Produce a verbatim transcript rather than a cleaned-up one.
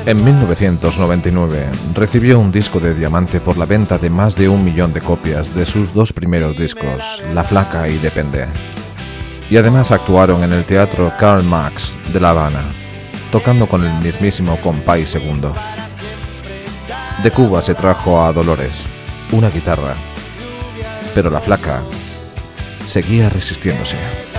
En mil novecientos noventa y nueve recibió un disco de diamante por la venta de más de un millón de copias de sus dos primeros discos, La Flaca y Depende. Y además actuaron en el Teatro Karl Marx de La Habana, tocando con el mismísimo Compay segundo. De Cuba se trajo a Dolores, una guitarra, pero La Flaca seguía resistiéndose.